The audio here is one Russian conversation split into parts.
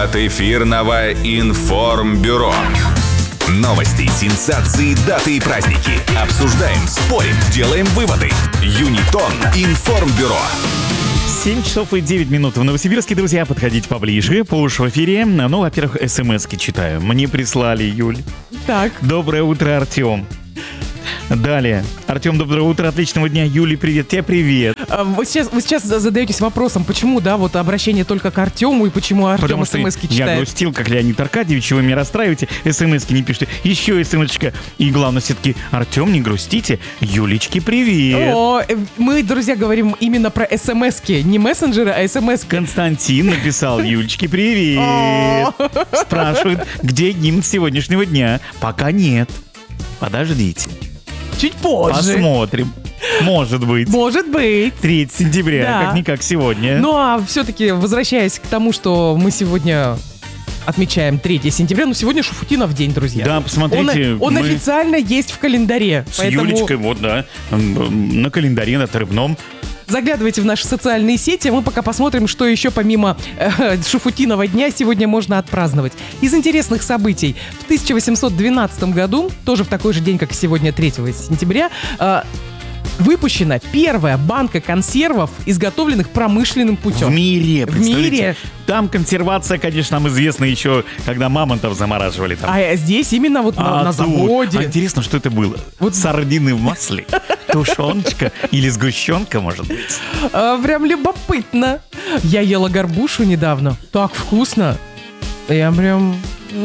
от эфирного информбюро. Новости, сенсации, даты и праздники. Обсуждаем, спорим, делаем выводы. Юнитон информбюро. 7 часов и 9 минут в Новосибирске, друзья. Подходите поближе, по уж в эфире. Ну, во-первых, смс-ки читаю. Мне прислали, Юль. Так. Доброе утро, Артем. Далее. Артем, доброе утро, отличного дня. Юля, привет. Тебе привет. Вы сейчас задаетесь вопросом, почему, да, вот обращение только к Артему и почему Артем смс-ки читает. Я грустил, как Леонид Аркадьевич, вы меня расстраиваете, смс-ки не пишите. Еще смс-очка. И главное, все-таки, Артем, не грустите. Юлечке, привет. Мы, друзья, говорим именно про смс-ки. Не мессенджеры, а смс-ки. Константин написал: Юлечке, привет. Спрашивает, где гимн сегодняшнего дня. Пока нет. Подождите. Чуть позже. Посмотрим. Может быть. 3 сентября, Да. как-никак сегодня. Ну, а все-таки, возвращаясь к тому, что мы сегодня отмечаем 3 сентября, ну, сегодня Шуфутинов день, друзья. Да, посмотрите. Он официально есть в календаре. С Юлечкой, вот, да, на календаре, на отрывном. Заглядывайте в наши социальные сети, а мы пока посмотрим, что еще помимо Шуфутинова дня сегодня можно отпраздновать. Из интересных событий. В 1812 году, тоже в такой же день, как сегодня, 3 сентября, выпущена первая банка консервов, изготовленных промышленным путем. В мире, представляете? В мире. Там консервация, конечно, нам известна еще, когда мамонтов замораживали там. А здесь именно вот на заводе. А интересно, что это было? Вот сардины в масле, тушеночка или сгущенка, может быть? Прям любопытно. Я ела горбушу недавно. Так вкусно. Я прям...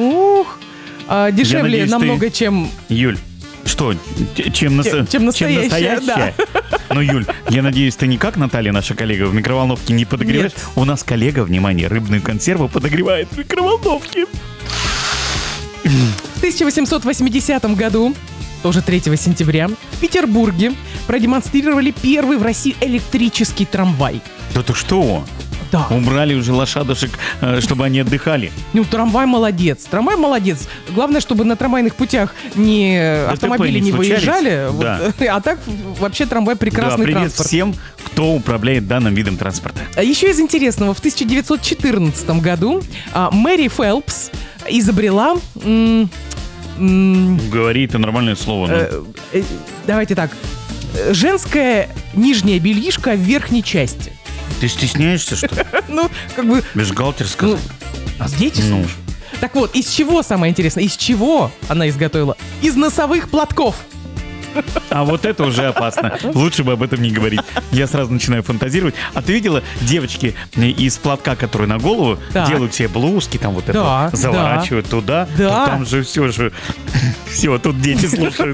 дешевле надеюсь, намного, чем... Юль, что? Чем настоящая, да. Ну, Юль, я надеюсь, ты не как Наталья, наша коллега, в микроволновке не подогреваешь? Нет. У нас коллега, внимание, рыбную консерву подогревает в микроволновке. В 1880 году, тоже 3 сентября, в Петербурге продемонстрировали первый в России электрический трамвай. Да ты что? Да. Убрали уже лошадушек, чтобы они отдыхали. Ну, трамвай молодец. Главное, чтобы на трамвайных путях автомобили не выезжали. Да. Вот. А так, вообще, трамвай прекрасный привет транспорт. всем, кто управляет данным видом транспорта. Еще из интересного. В 1914 году Мэри Фелпс изобрела... Говори, это нормальное слово. давайте так. Женское нижнее бельишко в верхней части. Ты стесняешься, что ли? Ну, как бы... Бюстгальтер сказал. Дети слушают. Так вот, из чего, самое интересное, из чего она изготовила? Из носовых платков. А вот это уже опасно. Лучше бы об этом не говорить. Я сразу начинаю фантазировать. А ты видела, девочки из платка, который на голову, делают себе блузки, там вот это заворачивают туда. Да. Там же все, тут дети слушают.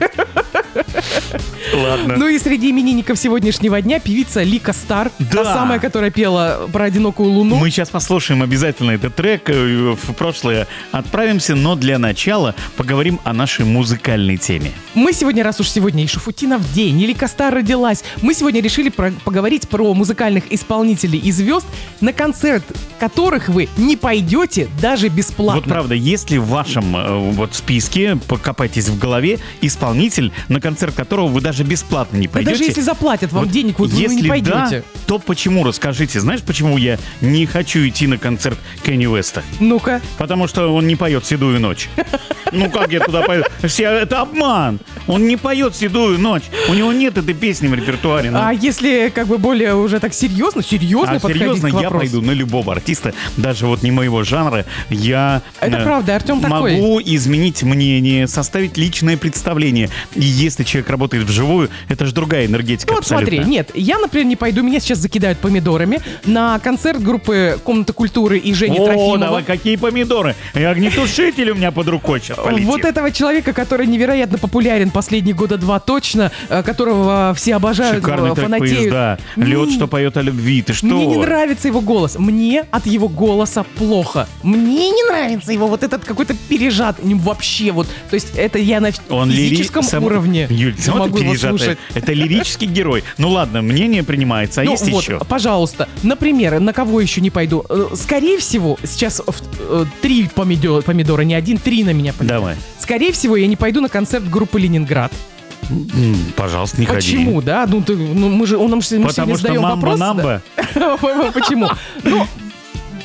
Ладно. Ну и среди именинников сегодняшнего дня певица Лика Стар. Да. Та самая, которая пела про одинокую луну. Мы сейчас послушаем обязательно этот трек. В прошлое отправимся, но для начала поговорим о нашей музыкальной теме. Мы сегодня, раз уж сегодня и Шуфутинов день, и Лика Стар родилась, мы сегодня решили поговорить про музыкальных исполнителей и звезд, на концерт которых вы не пойдете даже бесплатно. Вот правда, если в вашем списке, покопайтесь в голове, исполнитель, на концерт которого вы даже бесплатно не пойдете. Да даже если заплатят вам денег, вы не пойдете. Да, то почему? Расскажите. Знаешь, почему я не хочу идти на концерт Кенни Уэста? Ну-ка. Потому что он не поет «Седую ночь». Ну как я туда пойду? Это обман. Он не поет «Седую ночь». У него нет этой песни в репертуаре. А если как бы более уже так серьезно подходить серьезно, к вопросу? Я пойду на любого артиста, даже вот не моего жанра. Я Это правда, Артем такой. Могу изменить мнение, составить личное представление. И если человек работает вживую, это же другая энергетика. Ну вот смотри, нет, я, например, не пойду, меня сейчас закидают помидорами на концерт группы «Комната культуры» и Жени Трофимова. О, давай, какие помидоры? И огнетушитель у меня под рукой сейчас полетит. Вот этого человека, который невероятно популярен последние года 2 точно, которого все обожают, шикарный трек фанатеют. «Поезда». Лед, что поет о любви. Ты что? Мне не нравится его голос. Мне от его голоса плохо. Мне не нравится его вот этот какой-то пережат. Вообще вот. То есть это я на физическом уровне Юль, могу его слушать. Это лирический герой. Ну ладно, мнение принимается. А есть вот, еще? Пожалуйста. Например, на кого еще не пойду? Скорее всего, сейчас 3 помидора, не 1, 3 на меня пойдут. Давай. Скорее всего, я не пойду на концерт группы «Ленинград». Пожалуйста, не ходи. Почему, да? Мы сегодня Потому что задаем вопрос. мамба-намба. Почему? Ну,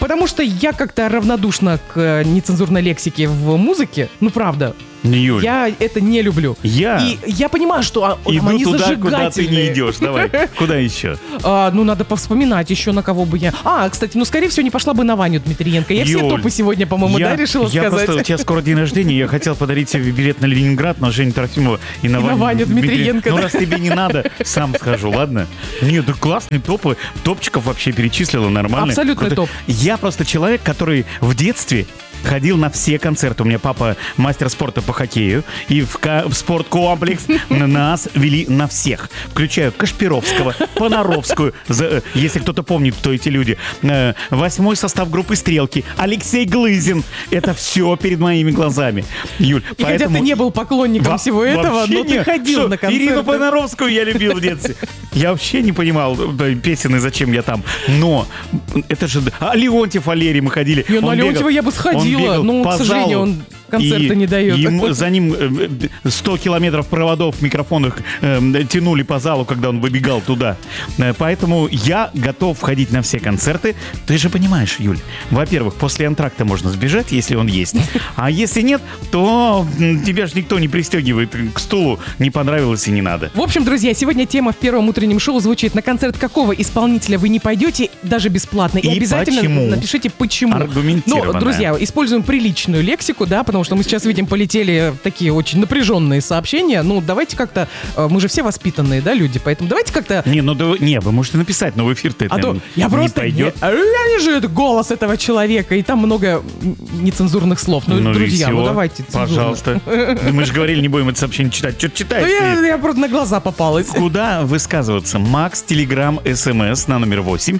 Потому что я как-то равнодушна к нецензурной лексике в музыке. Ну, правда. Юль. Я это не люблю. И я понимаю, что иду они туда, зажигательные. куда ты не идешь. Давай, куда еще? Ну, надо повспоминать еще, на кого бы я... Кстати, скорее всего, не пошла бы на Ваню Дмитриенко. Я все топы сегодня, по-моему, решила сказать. Просто, у тебя скоро день рождения, я хотел подарить тебе билет на Ленинград, но Женя Трофимова и на Ваню Дмитриенко. Ну, раз тебе не надо, сам схожу, ладно? Нет, да классные топы. Топчиков вообще перечислила нормально. Абсолютный топ. Я просто человек, который в детстве ходил на все концерты. У меня папа мастер спорта по хоккею. И в спорткомплекс нас вели на всех. Включая Кашпировского, Понаровскую. Если кто-то помнит, кто эти люди. 8-й состав группы «Стрелки». Алексей Глызин. Это все перед моими глазами. Юль, и хотя ты не был поклонником всего этого, но ты ходил на концерты. Ирину Понаровскую я любил в детстве. Я вообще не понимал песен и зачем я там. Но это же... Леонтьев, Валерий, мы ходили. На Леонтьева я бы сходила. Ну, к сожалению, он концерта не дает. За ним 100 километров проводов в микрофонах тянули по залу, когда он выбегал туда. Поэтому я готов ходить на все концерты. Ты же понимаешь, Юль, во-первых, после антракта можно сбежать, если он есть. А если нет, то тебя же никто не пристегивает к стулу. Не понравилось и не надо. В общем, друзья, сегодня тема в первом утреннем шоу звучит: на концерт какого исполнителя вы не пойдете, даже бесплатно. И обязательно почему? Напишите, почему. Аргументированно. Но, друзья, используем приличную лексику, да, потому что мы сейчас видим, полетели такие очень напряженные сообщения. Ну, давайте как-то... Мы же все воспитанные, да, люди, поэтому давайте как-то... Вы можете написать, но в эфир-то это я не просто пойдет. Я вижу это голос этого человека, и там много нецензурных слов. Ну друзья, давайте цензурно. Пожалуйста. Мы же говорили, не будем это сообщение читать. Что ты читаешь? Я просто на глаза попалась. Куда высказываться? Макс, Телеграм, СМС на номер 8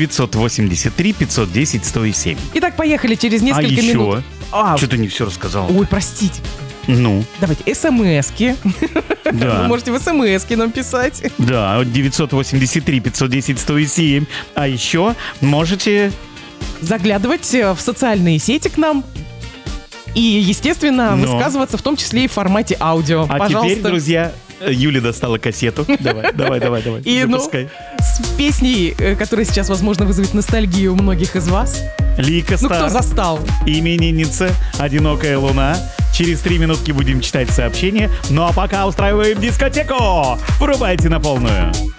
983 510 107. Итак, поехали через несколько минут. Что ты не все рассказал? Ой, простите. Ну? Давайте, смс-ки. Да. Вы можете в смс-ки нам писать. Да, 983 510 107. А еще можете... заглядывать в социальные сети к нам. И, естественно, высказываться в том числе и в формате аудио. Пожалуйста. Теперь, друзья, Юля достала кассету. Давай. И с песней, которая сейчас, возможно, вызовет ностальгию у многих из вас. Лика Стар. Кто застал? Именинница, «Одинокая луна». Через 3 минутки будем читать сообщения. Ну а пока устраиваем дискотеку. Врубайте на полную.